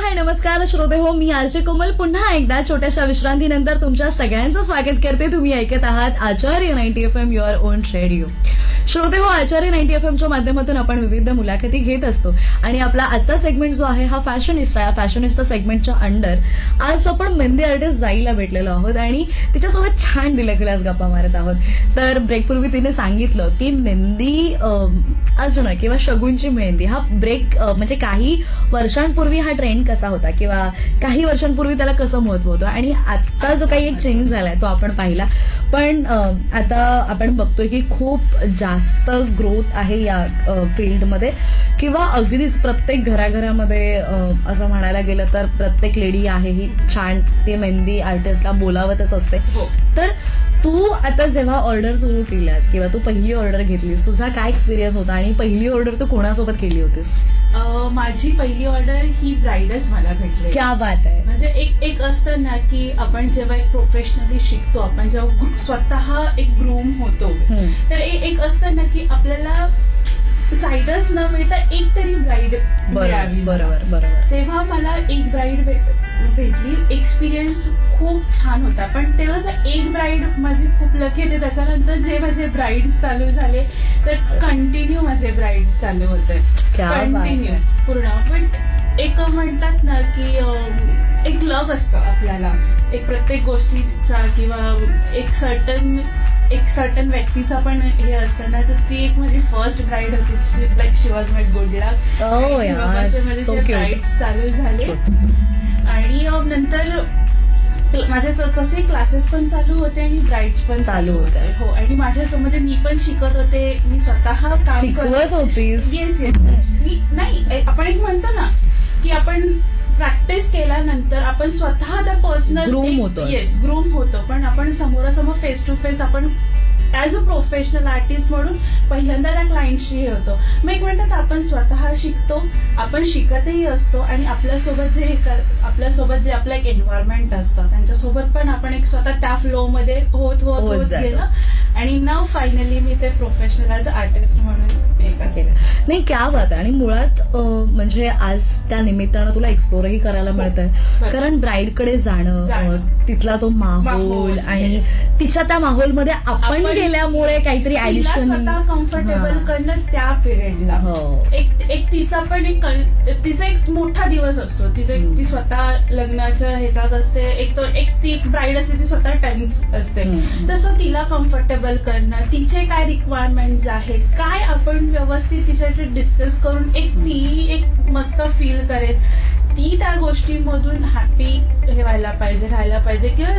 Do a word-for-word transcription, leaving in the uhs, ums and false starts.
हाय नमस्कार श्रोते हो, मी आरजे कोमल पुन्हा एकदा छोट्याशा विश्रांतीनंतर तुमच्या सगळ्यांचं स्वागत करते. तुम्ही ऐकत आहात आचार्य ninety F am your on radio. श्रोते हो, आचार्य नाईन्टी एफ एमच्या माध्यमातून आपण विविध मुलाखती घेत असतो आणि आपला आजचा सेगमेंट जो आहे हा फॅशनिस्टा या फॅशनिस्टा सेगमेंटच्या अंडर आज आपण मेहंदी आर्टिस्ट जाईला भेटलेलो आहोत आणि तिच्यासोबत छान दिलखुलास गप्पा मारत आहोत. तर ब्रेकपूर्वी तिने सांगितलं की मेहंदी असणं किंवा शगुनची मेहंदी हा ब्रेक म्हणजे काही वर्षांपूर्वी हा ट्रेंड कसा होता किंवा काही वर्षांपूर्वी त्याला कसं महत्व होतं आणि आता जो काही एक चेंज झालाय तो आपण पाहिला. पण आता आपण बघतोय की खूप जास्त ग्रोथ आहे या फील्डमध्ये किंवा अगदीच प्रत्येक घराघरामध्ये असं म्हणायला गेलं तर प्रत्येक लेडी आहे ही छान ते मेहंदी आर्टिस्टला बोलावतच असते. तर तू आता जेव्हा ऑर्डर सुरू केल्यास किंवा तू पहिली ऑर्डर घेतलीस तुझा काय एक्सपिरियन्स होता आणि पहिली ऑर्डर तू कोणासोबत केली होतीस? माझी पहिली ऑर्डर ही ब्राईडच मला भेटली. क्या बात आहे. म्हणजे एक एक असतं ना की आपण जेव्हा एक प्रोफेशनली शिकतो, आपण जेव्हा स्वतः एक ग्रूम होतो, तर एक असतं ना की आपल्याला साईडच न मिळता एक तरी ब्राईड मिळावी. बरोबर बरोबर. तेव्हा मला एक ब्राईड भेटली. एक्सपिरियन्स खूप छान होता. पण तेव्हा एक ब्राईड माझी खूप लकी होते. त्याच्यानंतर जे माझे ब्राईड चालू झाले तर कंटिन्यू माझे ब्राईड चालू होते, कंटिन्यू पूर्ण. पण एक म्हणतात ना की एक लव असतं आपल्याला एक प्रत्येक गोष्टीचा किंवा एक सर्टन एक सर्टन व्यक्तीचा पण हे असतं ना. तर ती एक माझी फर्स्ट ब्राईड होती, like she was my good लक. माझे ब्राईड चालू झाले आणि नंतर माझे तसे क्लासेस पण चालू होते आणि ब्राईड्स पण चालू होते. हो, आणि माझ्यासमोर मी पण शिकत होते. मी स्वतः काम शिकवत होतीस? Yes yes. मी नाही, आपण एक म्हणतो ना की आपण प्रॅक्टिस केल्यानंतर आपण स्वतः त्या पर्सनल ग्रूम होतो. येस, ग्रूम होतो. पण आपण समोरासमोर फेस टू फेस आपण ऍज अ प्रोफेशनल आर्टिस्ट म्हणून पहिल्यांदा त्या क्लायंटशी हे होतो. मग एक म्हणतात आपण स्वतः शिकतो, आपण शिकतही असतो आणि आपल्यासोबत जे आपल्यासोबत जे आपलं एक एन्व्हायरमेंट असतं त्यांच्यासोबत पण आपण एक स्वतः त्या फ्लो मध्ये होत होत होत गेलं आणि नाव फायनली मी ते प्रोफेशनल ऍज अ आर्टिस्ट म्हणून केलं. नाही, क्या बात आहे. आणि मुळात म्हणजे आज त्या निमित्तानं तुला एक्सप्लोरही करायला मिळतंय, कारण ब्राईडकडे जाणं, तिथला तो माहोल आणि तिच्या त्या माहोलमध्ये आपण गेल्यामुळे काहीतरी ऍडिशनल स्वतः कम्फर्टेबल करणं त्या पिरियडला एक एक तिचा पण एक तिचा एक मोठा दिवस असतो. तिचं ती स्वतः लग्नाच्या ह्याच्यात असते. एक तो एक ती ब्राईड असते ती स्वतः टेन्स असते. तसं तिला कम्फर्टेबल करणं, तिचे काय रिक्वायरमेंट्स आहेत, काय आपण व्यवस्थित तिच्याकडे डिस्कस करून एक ती एक मस्त फील करेल, ती त्या गोष्टीमधून हॅपी हे व्हायला पाहिजे, राहायला पाहिजे किंवा